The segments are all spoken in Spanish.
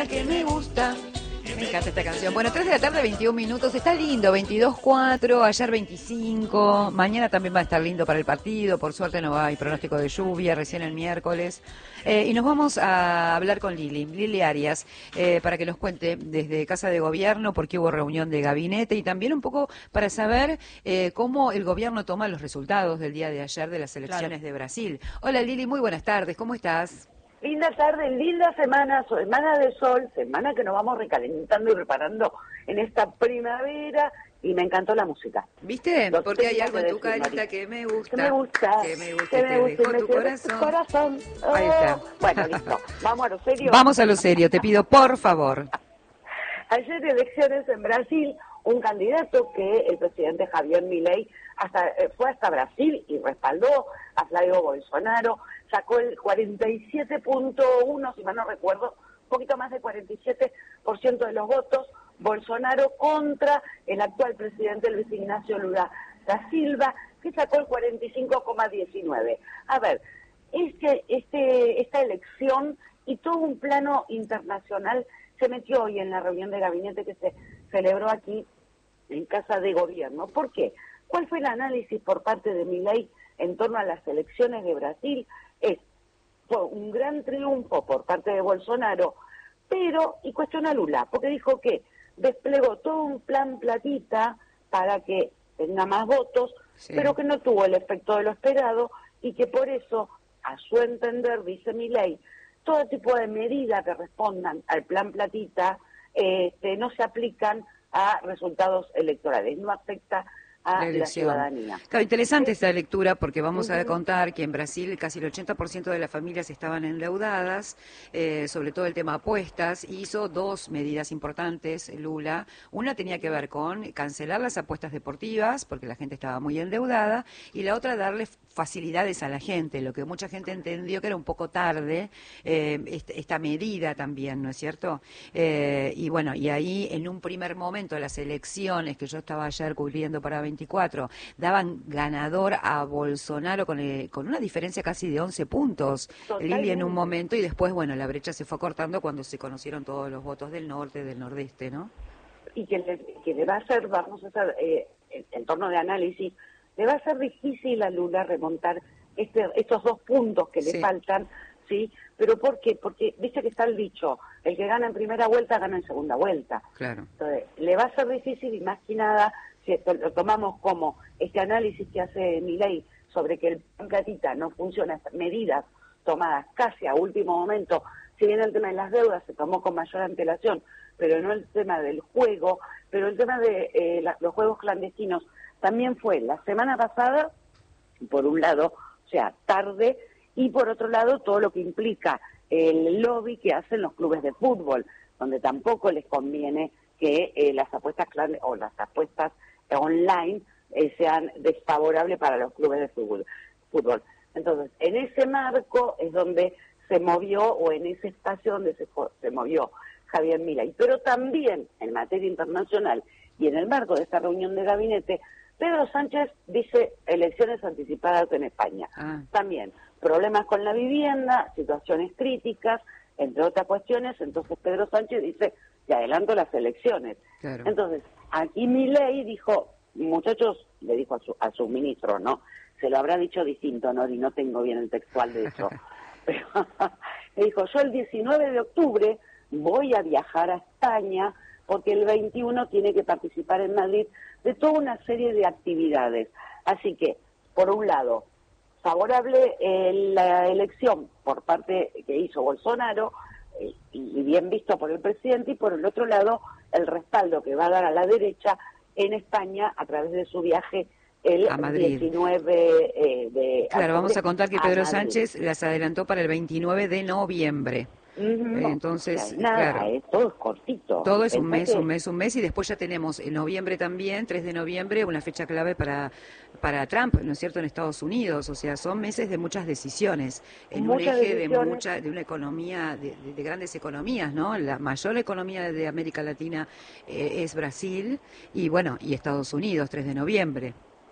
semana que me gusta. Me encanta esta canción. Bueno, 3 de la tarde, 21 minutos. Está lindo, 22:04, ayer 25. Mañana también va a estar lindo para el partido. Por suerte no hay pronóstico de lluvia, recién el miércoles. Y nos vamos a hablar con Lili Arias, para que nos cuente desde Casa de Gobierno por qué hubo reunión de gabinete y también un poco para saber cómo el gobierno toma los resultados del día de ayer de las elecciones de Brasil. Hola Lili, muy buenas tardes, ¿cómo estás? Linda tarde, linda semana, semana de sol, semana que nos vamos recalentando y preparando en esta primavera, y me encantó la música. ¿Viste? Porque hay algo en tu carita que me gusta. Que me gusta, que me gusta, te dejó tu corazón. Oh. Ahí está. Bueno, listo. ¿Vamos a lo serio? Vamos a lo serio, te pido por favor. Ayer elecciones en Brasil, un candidato que el presidente Javier Milei fue hasta Brasil y respaldó a Flavio Bolsonaro, sacó el 47.1, si mal no recuerdo, un poquito más de 47% de los votos, Bolsonaro contra el actual presidente Luis Ignacio Lula da Silva, que sacó el 45,19. A ver, esta elección y todo un plano internacional se metió hoy en la reunión de gabinete que se celebró aquí en Casa de Gobierno. ¿Por qué? ¿Cuál fue el análisis por parte de Milei en torno a las elecciones de Brasil? Fue un gran triunfo por parte de Bolsonaro, y cuestionó a Lula, porque dijo que desplegó todo un plan platita para que tenga más votos, sí, pero que no tuvo el efecto de lo esperado y que por eso, a su entender, dice Milei, todo tipo de medidas que respondan al plan platita no se aplican a resultados electorales, no afecta a la ciudadanía. Claro, interesante esta lectura porque vamos a contar que en Brasil casi el 80% de las familias estaban endeudadas, sobre todo el tema apuestas, y hizo dos medidas importantes, Lula. Una tenía que ver con cancelar las apuestas deportivas, porque la gente estaba muy endeudada, y la otra darle facilidades a la gente, lo que mucha gente entendió que era un poco tarde, esta medida también, ¿no es cierto? Y bueno, y ahí en un primer momento las elecciones que yo estaba ayer cubriendo para 24, daban ganador a Bolsonaro con una diferencia casi de 11 puntos, Lili, en un momento, y después, bueno, la brecha se fue acortando cuando se conocieron todos los votos del norte, del nordeste, ¿no? Y que le va a hacer, vamos a hacer, en torno de análisis, le va a ser difícil a Lula remontar estos 2 puntos que le faltan, ¿sí? ¿Pero por qué? Porque, viste que está el dicho, el que gana en primera vuelta, gana en segunda vuelta. Claro. Entonces, le va a ser difícil, y más que nada, si lo tomamos como este análisis que hace Milei sobre que el plan platita no funciona, medidas tomadas casi a último momento, si bien el tema de las deudas se tomó con mayor antelación, pero no el tema del juego, pero el tema de los juegos clandestinos también fue la semana pasada, por un lado, o sea, tarde, y por otro lado todo lo que implica el lobby que hacen los clubes de fútbol, donde tampoco les conviene que las apuestas o las apuestas online sean desfavorables para los clubes de fútbol. Entonces, en ese marco es donde se movió, o en ese espacio donde se movió Javier Milei. Pero también en materia internacional y en el marco de esta reunión de gabinete, Pedro Sánchez dice elecciones anticipadas en España. También problemas con la vivienda, situaciones críticas, entre otras cuestiones. Entonces Pedro Sánchez dice, te adelanto las elecciones. Claro. Entonces, aquí Milei dijo, muchachos, le dijo a su ministro, ¿no? Se lo habrá dicho distinto, ¿no? Y no tengo bien el textual de eso. Pero le dijo, yo el 19 de octubre voy a viajar a España porque el 21 tiene que participar en Madrid de toda una serie de actividades. Así que, por un lado, favorable la elección por parte que hizo Bolsonaro, y bien visto por el presidente, y por el otro lado, el respaldo que va a dar a la derecha en España a través de su viaje el 19 de Claro, vamos a contar que Pedro Madrid. Sánchez las adelantó para el 29 de noviembre. Entonces, claro, todo es cortito. Todo es un mes, y después ya tenemos en noviembre también, 3 de noviembre, una fecha clave para Trump, ¿no es cierto?, en Estados Unidos. O sea, son meses de muchas decisiones, en un eje de una economía, de grandes economías, ¿no? La mayor economía de América Latina es Brasil, y bueno, y Estados Unidos, 3 de noviembre.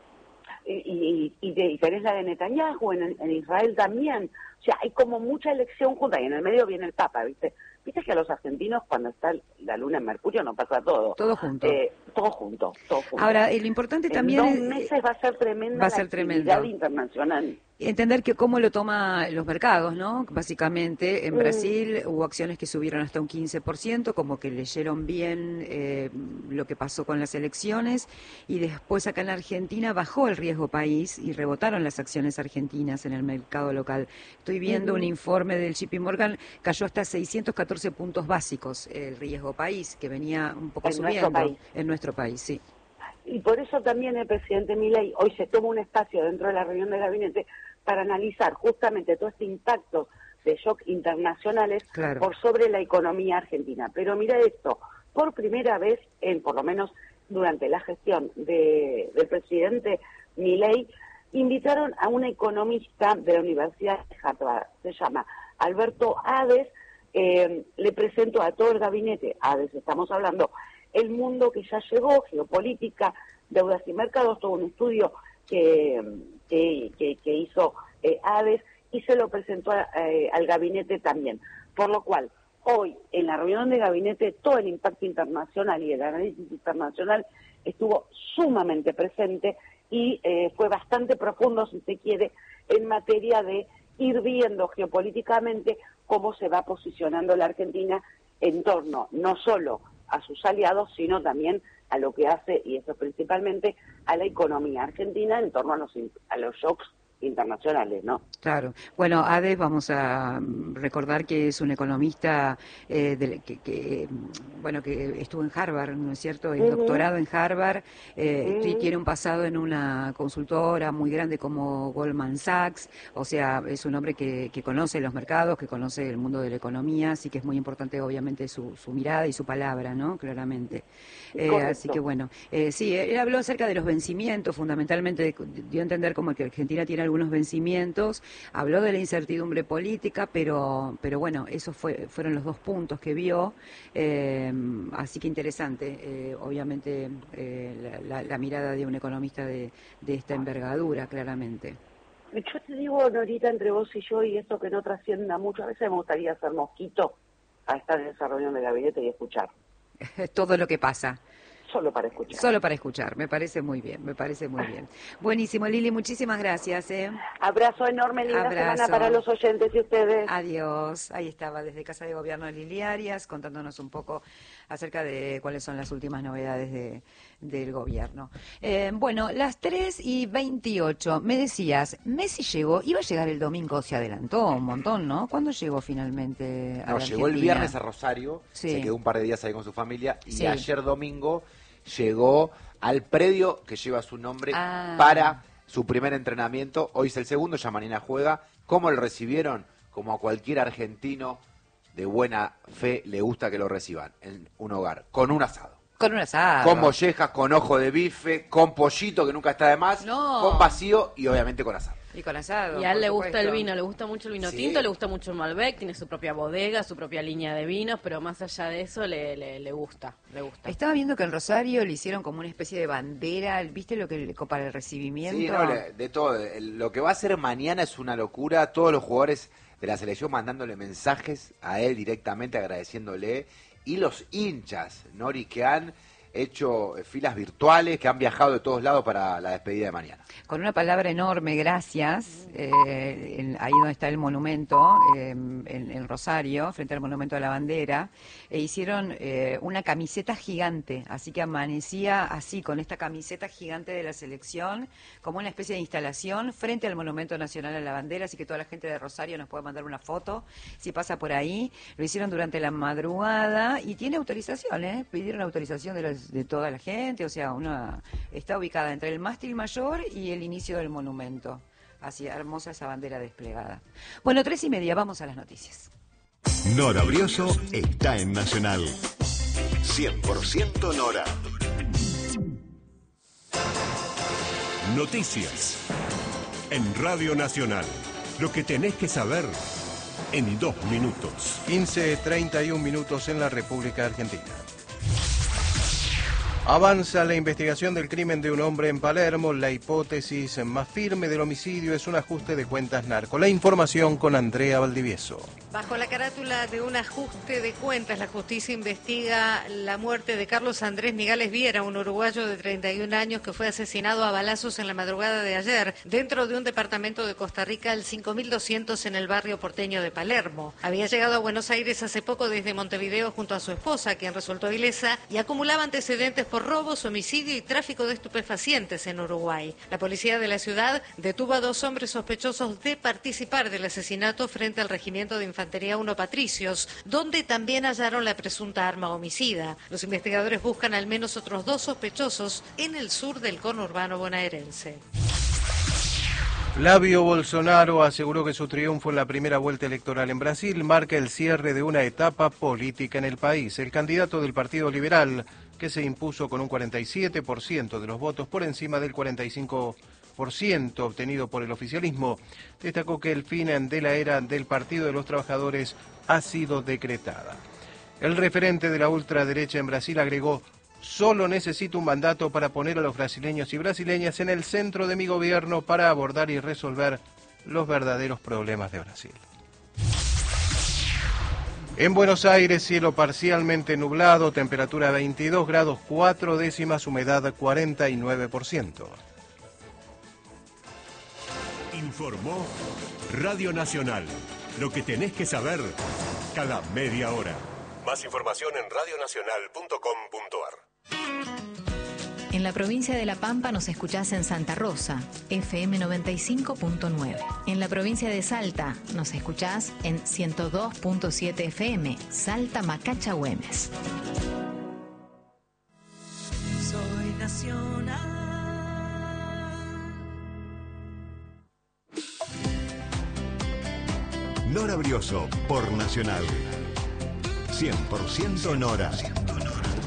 Y tenés la de Netanyahu en Israel también. O sea, hay como mucha elección junta, y en el medio viene el Papa, ¿viste? Viste que a los argentinos cuando está la luna en Mercurio no pasa todo. Todo junto. Todo junto. Ahora, lo importante también en 2 meses va a ser tremenda la actividad internacional. Entender que cómo lo toman los mercados, ¿no? Básicamente, en Brasil hubo acciones que subieron hasta un 15%, como que leyeron bien lo que pasó con las elecciones, y después acá en la Argentina bajó el riesgo país y rebotaron las acciones argentinas en el mercado local. Estoy viendo un informe del JP Morgan, cayó hasta 614 puntos básicos el riesgo país, que venía un poco subiendo en nuestro país, sí. Y por eso también el presidente Milei hoy se toma un espacio dentro de la reunión de gabinete para analizar justamente todo este impacto de shock internacionales por sobre la economía argentina. Pero mira esto, por primera vez, por lo menos durante la gestión del presidente Milei, invitaron a un economista de la Universidad de Harvard, se llama Alberto Ades, le presentó a todo el gabinete, Ades estamos hablando, el mundo que ya llegó, geopolítica, deudas y mercados, todo un estudio que hizo Ades y se lo presentó al gabinete también. Por lo cual, hoy en la reunión de gabinete todo el impacto internacional y el análisis internacional estuvo sumamente presente y fue bastante profundo, si se quiere, en materia de ir viendo geopolíticamente cómo se va posicionando la Argentina en torno no solo a sus aliados, sino también a lo que hace, y eso principalmente, a la economía argentina en torno a los shocks internacionales, ¿no? Claro. Bueno, Ades, vamos a recordar que es un economista que estuvo en Harvard, ¿no es cierto? El doctorado en Harvard, y tiene un pasado en una consultora muy grande como Goldman Sachs, o sea, es un hombre que conoce los mercados, que conoce el mundo de la economía, así que es muy importante, obviamente, su mirada y su palabra, ¿no? Claramente. Así que bueno, sí, él habló acerca de los vencimientos, fundamentalmente dio a entender como que Argentina tiene algunos vencimientos, habló de la incertidumbre política, pero bueno, esos fueron los 2 puntos que vio, así que interesante, obviamente, la mirada de un economista de esta envergadura, claramente. Yo te digo, Norita, entre vos y yo, y esto que no trascienda mucho, a veces me gustaría ser mosquito a estar en esa reunión de gabinete y escuchar. Todo lo que pasa. Solo para escuchar. Solo para escuchar, me parece muy bien. Buenísimo, Lili, muchísimas gracias. Abrazo enorme, linda semana para los oyentes y ustedes. Adiós. Ahí estaba desde Casa de Gobierno Lili Arias contándonos un poco acerca de cuáles son las últimas novedades del gobierno. Bueno, las 3:28, me decías, Messi iba a llegar el domingo, se adelantó un montón, ¿no? ¿Cuándo llegó finalmente a la llegó el Argentina? viernes a Rosario, se quedó un par de días ahí con su familia, y ayer domingo llegó al predio que lleva su nombre para su primer entrenamiento. Hoy es el segundo, ya mañana juega. ¿Cómo lo recibieron? Como a cualquier argentino de buena fe le gusta que lo reciban en un hogar, con un asado. Con un asado. Con mollejas, con ojo de bife, con pollito que nunca está de más, con vacío y obviamente con asado. Y con asado. Y a él le gusta el vino, le gusta mucho el vino tinto, le gusta mucho el Malbec, tiene su propia bodega, su propia línea de vinos, pero más allá de eso le gusta. Estaba viendo que en Rosario le hicieron como una especie de bandera, ¿viste lo que para el recibimiento? Sí, no, de todo. Lo que va a hacer mañana es una locura. Todos los jugadores de la selección mandándole mensajes a él directamente, agradeciéndole. Y los hinchas, Nori, que han hecho filas virtuales, que han viajado de todos lados para la despedida de mañana. Con una palabra enorme, gracias, ahí donde está el monumento, en Rosario, frente al monumento de la bandera, hicieron una camiseta gigante, así que amanecía así, con esta camiseta gigante de la selección, como una especie de instalación frente al Monumento Nacional a la Bandera, así que toda la gente de Rosario nos puede mandar una foto, si pasa por ahí. Lo hicieron durante la madrugada y tiene autorización, pidieron autorización de toda la gente, o sea, está ubicada entre el mástil mayor y el inicio del monumento. Así, hermosa esa bandera desplegada. Bueno, 3:30, vamos a las noticias. Nora Brioso está en Nacional. 100% Nora. Noticias. En Radio Nacional. Lo que tenés que saber en 2 minutos. 15:31 minutos en la República Argentina. Avanza la investigación del crimen de un hombre en Palermo. La hipótesis más firme del homicidio es un ajuste de cuentas narco. La información con Andrea Valdivieso. Bajo la carátula de un ajuste de cuentas, la justicia investiga la muerte de Carlos Andrés Migales Viera, un uruguayo de 31 años que fue asesinado a balazos en la madrugada de ayer dentro de un departamento de Costa Rica, el 5200, en el barrio porteño de Palermo. Había llegado a Buenos Aires hace poco desde Montevideo junto a su esposa, quien resultó ilesa, y acumulaba antecedentes por robos, homicidio y tráfico de estupefacientes en Uruguay. La policía de la ciudad detuvo a 2 hombres sospechosos de participar del asesinato frente al Regimiento de Infantería 1 Patricios, donde también hallaron la presunta arma homicida. Los investigadores buscan al menos otros 2 sospechosos en el sur del conurbano bonaerense. Flavio Bolsonaro aseguró que su triunfo en la primera vuelta electoral en Brasil marca el cierre de una etapa política en el país. El candidato del Partido Liberal, que se impuso con un 47% de los votos por encima del 45% obtenido por el oficialismo, destacó que el fin de la era del Partido de los Trabajadores ha sido decretada. El referente de la ultraderecha en Brasil agregó: solo necesito un mandato para poner a los brasileños y brasileñas en el centro de mi gobierno para abordar y resolver los verdaderos problemas de Brasil. En Buenos Aires, cielo parcialmente nublado, temperatura 22 grados 4 décimas, humedad 49%. Informó Radio Nacional. Lo que tenés que saber cada media hora. Más información en radionacional.com.ar. En la provincia de La Pampa nos escuchás en Santa Rosa, FM 95.9. En la provincia de Salta nos escuchás en 102.7 FM, Salta Macacha Güemes. Soy nacional. Nora Brioso por Nacional. 100% Nora.